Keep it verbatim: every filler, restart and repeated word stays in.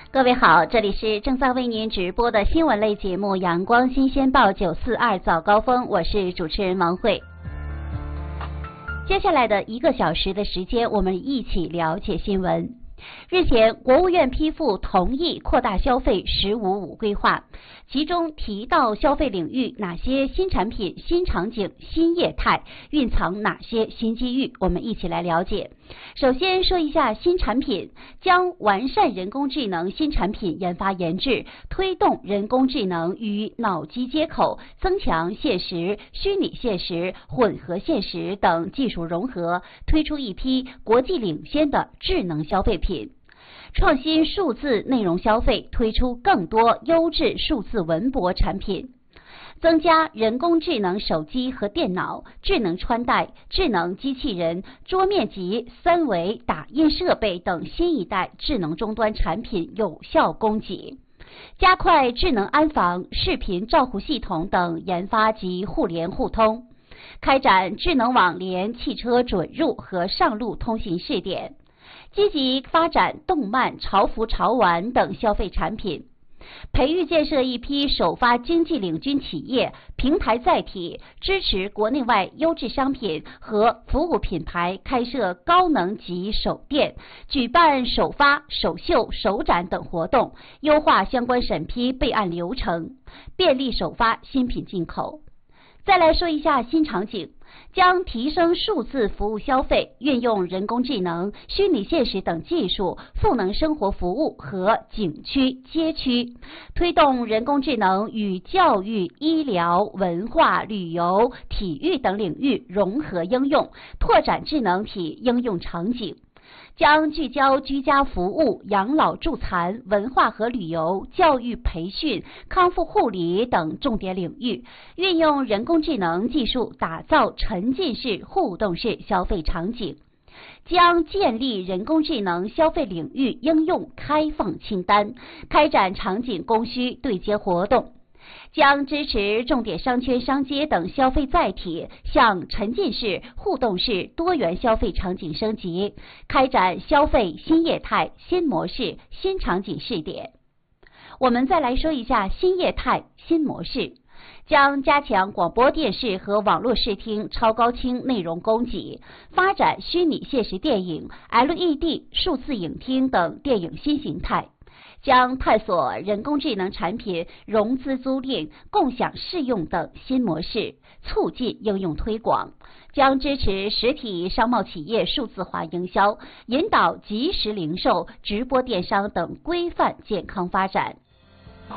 各位好，这里是正在为您直播的新闻类节目《阳光新鲜报九四二早高峰》，我是主持人王慧。接下来的一个小时的时间，我们一起了解新闻。日前，国务院批复同意扩大消费“十五五”规划，其中提到消费领域哪些新产品、新场景、新业态蕴藏哪些新机遇，我们一起来了解。首先说一下新产品，将完善人工智能新产品研发研制，推动人工智能与脑机接口，增强现实、虚拟现实、混合现实等技术融合，推出一批国际领先的智能消费品。创新数字内容消费，推出更多优质数字文博产品，增加人工智能手机和电脑、智能穿戴、智能机器人、桌面级三维打印设备等新一代智能终端产品有效供给，加快智能安防、视频照护系统等研发及互联互通，开展智能网联汽车准入和上路通行试点，积极发展动漫、潮服、潮玩等消费产品，培育建设一批首发经济领军企业，平台载体，支持国内外优质商品和服务品牌开设高能级首店，举办首发、首秀、首展等活动，优化相关审批备案流程，便利首发新品进口。再来说一下新场景，将提升数字服务消费，运用人工智能、虚拟现实等技术，赋能生活服务和景区、街区，推动人工智能与教育、医疗、文化、旅游、体育等领域融合应用，拓展智能体应用场景。将聚焦居家服务、养老助残、文化和旅游、教育培训、康复护理等重点领域，运用人工智能技术打造沉浸式、互动式消费场景。将建立人工智能消费领域应用开放清单，开展场景供需对接活动。将支持重点商圈、商街等消费载体向沉浸式、互动式多元消费场景升级，开展消费新业态、新模式、新场景试点。我们再来说一下新业态、新模式，将加强广播电视和网络视听超高清内容供给，发展虚拟现实电影、L E D 数字影厅等电影新形态。将探索人工智能产品融资租赁、共享试用等新模式，促进应用推广。将支持实体商贸企业数字化营销，引导即时零售、直播电商等规范健康发展。